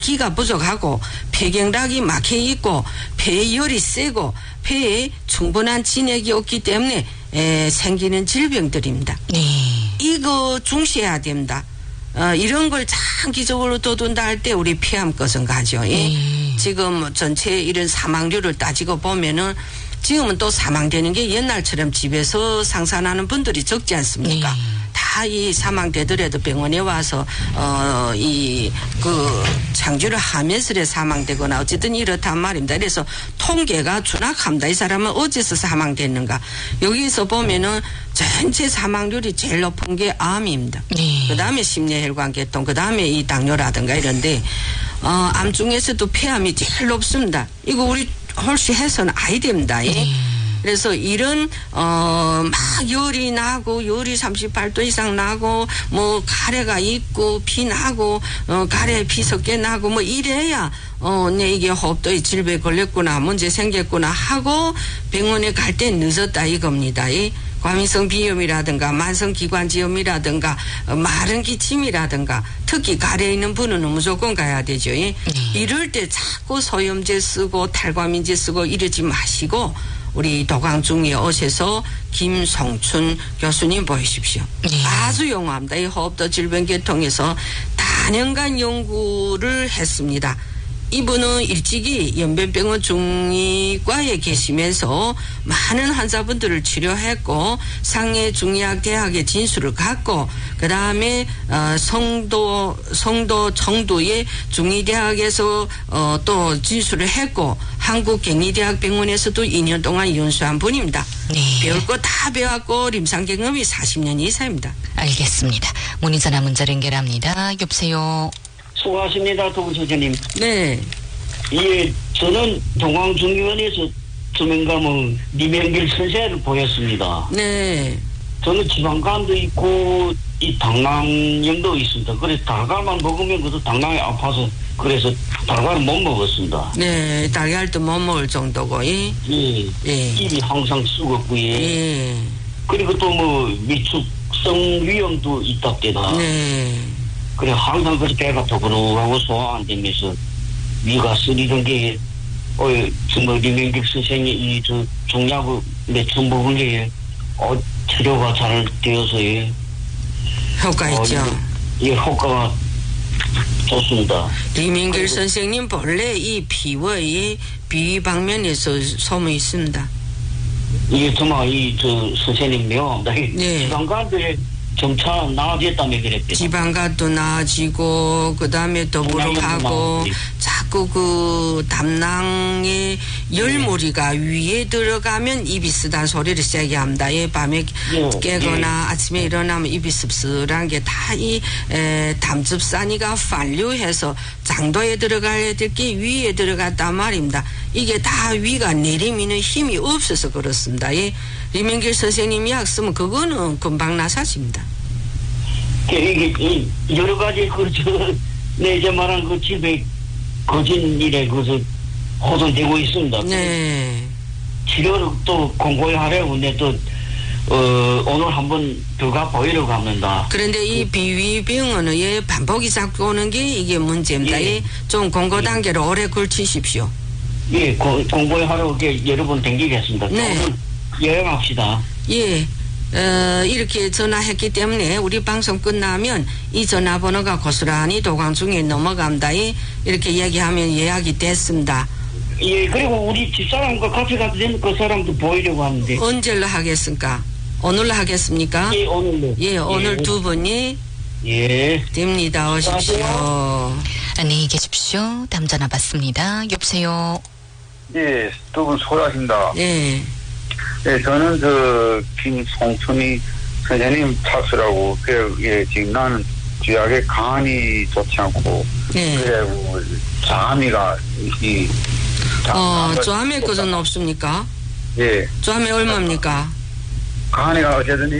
기가 부족하고 폐경락이 막혀 있고 폐열이 세고 폐에 충분한 진액이 없기 때문에 생기는 질병들입니다. 네. 이거 중시해야 됩니다. 이런 걸 장기적으로 둬둔다 할 때 우리 폐암 것은 가죠. 지금 전체 이런 사망률을 따지고 보면은 지금은 또 사망되는 게 옛날처럼 집에서 상산하는 분들이 적지 않습니까? 다 이 사망되더라도 병원에 와서 창주를 하면서 사망되거나 어쨌든 이렇단 말입니다. 그래서 통계가 추락합니다. 이 사람은 어디서 사망됐는가? 여기서 보면은 전체 사망률이 제일 높은 게 암입니다. 그 다음에 심뇌혈관계통, 그 다음에 이 당뇨라든가 이런데 암 중에서도 폐암이 제일 높습니다. 이거 우리 혹시 해서는 아이 됩니다. 그래서 이런 막 열이 나고 열이 38도 이상 나고 뭐 가래가 있고 피 나고 가래에 피 섞여 나고 뭐 이래야 내 이게 호흡도에 질병에 걸렸구나 문제 생겼구나 하고 병원에 갈 때 늦었다 이겁니다. 과민성 비염이라든가 만성기관지염이라든가 마른 기침이라든가 특히 가래에 있는 분은 무조건 가야 되죠. 이럴 때 자꾸 소염제 쓰고 탈과민제 쓰고 이러지 마시고 우리 도광중에 오셔서 김성춘 교수님 보이십시오. 아주 용합니다. 이 호흡도 질병계통에서 다년간 연구를 했습니다. 이분은 일찍이 연변병원 중이과에 계시면서 많은 환자분들을 치료했고 상해 중의학 대학에 진술을 갖고 그 다음에 성도 청도의 중의대학에서 또 진술을 했고 한국경희대학 병원에서도 2년 동안 연수한 분입니다. 배울 거 다 배웠고臨床 경험이 40년 이상입니다. 알겠습니다. 문의 전화 문자로 연결합니다. 여보세요. 수고하십니다, 동 소장님. 네. 예, 저는 동광중의원에서 조명감은 리명길 선생을 보였습니다. 네. 저는 지방간도 있고 이 당낭염도 있습니다. 그래서 달걀만 먹으면 그래도 당낭이 아파서 그래서 달걀을 못 먹었습니다. 네, 달걀도 못 먹을 정도고. 예. 입이 항상 쑥었고 예. 그리고 또 뭐 위축성 위염도 있답니다. 네. 그래 항상 그 배가 더부룩하고 소화 안 되면서 위가 쓰리던 게 정말 리명길 선생이 이 저 종약을 몇주 먹은 게 치료가 잘 되어서 효과 있죠. 예, 효과가 좋습니다. 리명길 선생님 본래 이 피부의 비방면에서 소문이 있습니다. 이게 정말 이 저 선생님 명함다. 네. 지방간도에 점차 나아졌다며 그랬대요. 지방간도 나아지고 그 다음에 더부룩하고 자꾸 그 담낭의 열무리가 위에 들어가면 입이 쓰다는 소리를 세게 합니다. 밤에 깨거나 아침에 일어나면 입이 씁쓸한 게 다 이 담즙산이가 반류해서 장도에 들어가야 될 게 위에 들어갔단 말입니다. 이게 다 위가 내리미는 힘이 없어서 그렇습니다. 리명길 선생님이 약 쓰면 그거는 금방 나사집니다. 이게 여러 가지 이제 말한 그 집에 거진 일에 호전되고 있습니다. 네. 치료를 또 공고히 하려고 근데 또 오늘 한번 들어가 보이려고 합니다. 그런데 이 비위병원의 반복이 자꾸 오는 게 이게 문제입니다. 좀 공고 단계로 오래 걸치십시오. 예, 공고히 하려고 여러 번 댕기겠습니다. 네. 오늘 여행합시다. 예. 이렇게 전화했기 때문에 우리 방송 끝나면 이 전화번호가 고스란히 도광중에 넘어갑니다. 이렇게 얘기하면 예약이 됐습니다. 예, 그리고 우리 집사람과 같이 가도 되는 그 사람도 보이려고 하는데. 언제로 하겠습니까? 오늘로 하겠습니까? 예, 오늘로. 예, 오늘 예. 두 분이 됩니다. 오십시오. 안녕히 계십시오. 다음 전화 받습니다. 여보세요. 예, 두 분 수고하십니다. 네. 예, 저는 김송춘이 선생님 탓이라고, 지금 나는 쥐약에 간이 좋지 않고, 그리고 자미가, 조암의 것은 없습니까? 예. 조암의 얼마입니까? 간이가 어쨌든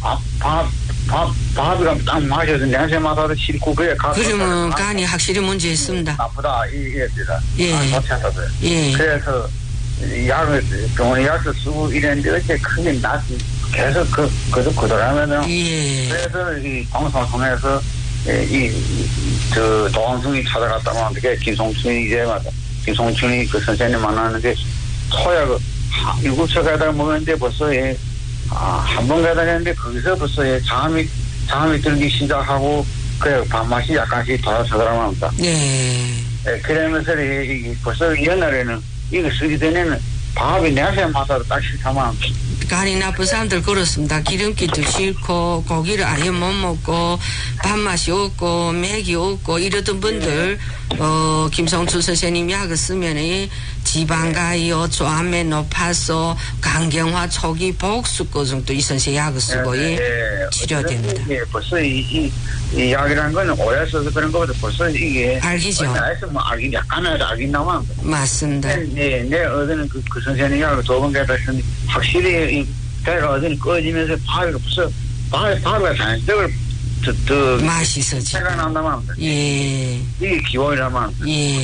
밥이랑 딱 마셔서 냄새 맡아도 싫고, 그러면 간이 확실히 문제 있습니다. 나쁘다, 이겁니다. 예. 좋지 않다고요. 예. 그래서, 병원에 약을 쓰고 이랬는데 어째 크게 낫지 계속 그러면은 예. 그래서 이 방송을 통해서 저 노광순이 찾아갔다면 어떻게 김송춘이 김송춘이 그 선생님 만나는데 토야 일곱 차 가다 먹었는데 벌써 한 번 가다 했는데 거기서 벌써 잠이 들기 시작하고 그 밥맛이 약간씩 돌아서더라고요. 합니다. 그러면서 벌써 옛날에는 이거 쓰기 전에는 밥이 냄새 맡아도 딱 싫다만. 간이 나쁜 사람들 그렇습니다. 기름기도 싫고 고기를 아예 못 먹고 밥맛이 없고 맥이 없고 이러던 분들 김성춘 선생님 약을 쓰면은 지방가요, 조암에 높아서 강경화 초기 복수거정도 이 선생 약을 쓰고 치료됩니다. 벌써 이 약이라는 거는 오래 써서 그런 거보다 벌써 이게 알기죠. 나에서 뭐 약간은 알긴 나와. 맞습니다. 내 어제는 그 선생님 약을 2번 가다 했는데 확실히 배가 어제는 꺼지면서 밥이 벌써 밥이 산적을 더 맛있어지. 차가 난다만. 이게 기본이라만.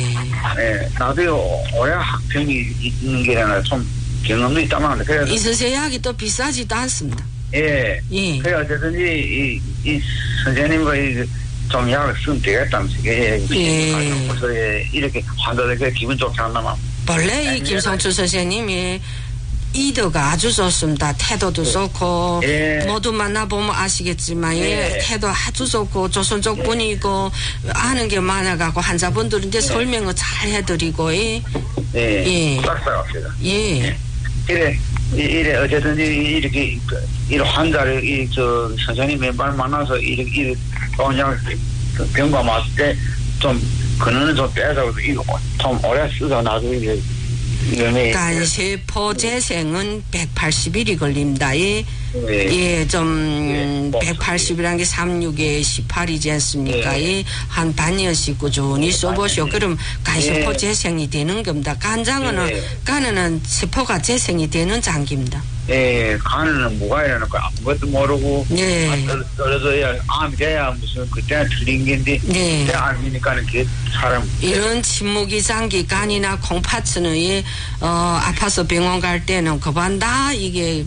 나도 오래 학평이 있는 게 아니라 좀 경험도 있다만. 그래서 이 선생 약이 또 비싸지도 않습니다. 그래 어쨌든지 이 선생님과 좀 약을 쓰면 되겠다면서. 벌써 이렇게 환자들에게 기분 좋게 한다만. 원래 이 김성춘 선생님이 이도가 아주 좋습니다. 태도도 좋고 모두 만나보면 아시겠지만 태도 아주 좋고 조선족 분이고 아는 게 많아가고 환자분들인데 설명을 잘 해드리고 싹싹합니다. 이래 어쨌든지 이렇게 환자를 저 선생님 멤버 만나서 이렇게 그냥 병과 맞을 때 좀 그는 좀 빼자고 이거 좀 오래 쓰다 나도 이게 간세포 재생은 180일이 걸립니다. 좀 180이라는 게 36에 18이지 않습니까? 한 반년씩 꾸준히 써보시오. 그럼 간세포 재생이 되는 겁니다. 간은 세포가 재생이 되는 장기입니다. 간은 뭐가 이러는 거 아무것도 모르고 떨어져야 암이 돼야 무슨 그때는 틀린 게인데 그때 암이니까는 그 사람 이런 침묵이 장기 간이나 콩팥은 아파서 병원 갈 때는 그반 다 이게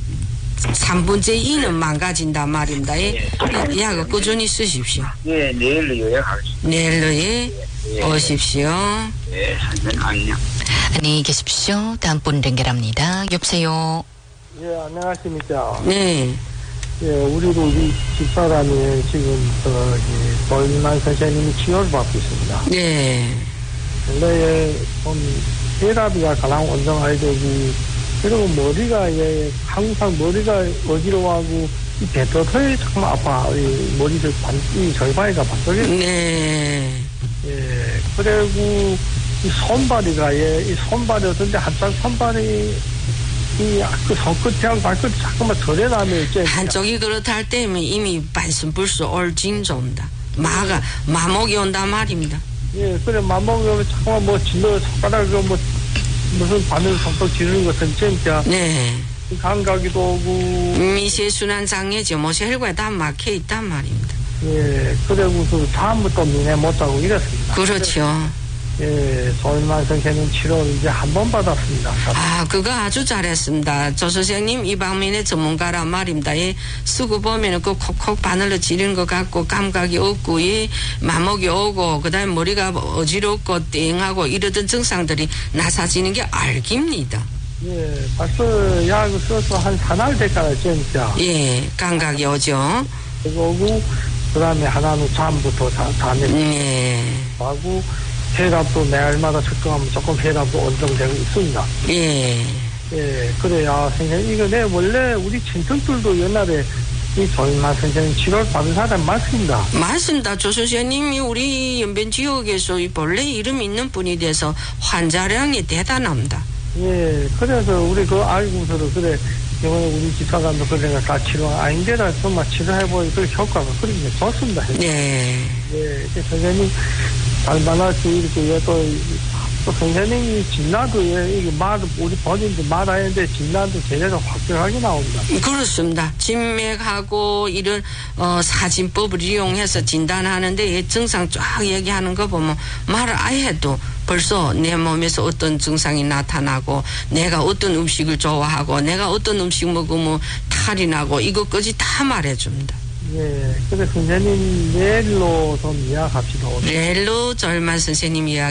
3분의 2는 망가진단 말입니다. 약을 꾸준히 쓰십시오. 내일로 요약하겠습니다. 내일로 오십시오. 안녕. 안녕히 계십시오. 다음 분 연결합니다. 여보세요. 안녕하십니까. 네. 우리도 이 집사람이 지금 도인만 선생님이 치료를 받고 있습니다. 네. 근데 좀 혈압이가 가장 원정해야 되고 그리고 머리가 항상 머리가 어지러워하고 이 배터털이 참 아파. 이 머리를 이 절반이가 반쪽이. 네. 그리고 이 손발이가 이 손발이 어떤데 한쪽 손발이 그 손끝이랑 발끝이 잠깐만 덜에 나면 이제 한쪽이 그렇다 할 때면 이미 반순불수 올 징조입니다. 마목이 온단 말입니다. 그래 마목이 오면 잠깐만 뭐 진로 손가락으로 뭐 무슨 바늘 손톱 지르는 것은 진짜 감각이도 오고 미세순환 장애죠. 뭐 혈관에 다 막혀 있단 말입니다. 그리고 다음부터 눈에 못 자고 이랬습니다. 그렇죠. 도인만 선생님 치료 이제 한 번 받았습니다. 그거 아주 잘했습니다. 조 선생님 이 방면의 전문가란 말입니다. 쓰고 보면은 그 콕콕 바늘로 지르는 것 같고 감각이 없고 마목이 오고 그다음에 머리가 어지럽고 띵하고 이러던 증상들이 나사지는 게 알깁니다. 벌써 약을 써서 한 4날 됐잖아요, 진짜. 감각이 오죠. 그거고 그다음에 하나는 잠부터 잠에 하고 혈압도 매일마다 측정하면 조금 혈압도 원정되고 있습니다. 그래야 선생님 이거 원래 우리 친척들도 옛날에 이 도인만 선생님 치료를 받은 사람 맞습니다. 맞습니다. 조 선생님이 우리 연변 지역에서 본래 이름 있는 분이 돼서 환자량이 대단합니다. 그래서 우리 알고서도 그래 이번에 우리 집사람도 그래 다 치료 아닌데라 정말 치료해보니 그 효과가 그렇게 좋습니다. 선생님 얼마나 이렇게 또 선생님이 진단도 이게 우리 본인도 말하는데 진단도 제대로 확실하게 나옵니다. 그렇습니다. 진맥하고 이런 사진법을 이용해서 진단하는데 증상 쫙 얘기하는 거 보면 말을 아예 해도 벌써 내 몸에서 어떤 증상이 나타나고 내가 어떤 음식을 좋아하고 내가 어떤 음식 먹으면 탈이 나고 이것까지 다 말해줍니다. 예, 그래 선생님 내일로 좀 이야기합시다. 내일로 절만 선생님 이야기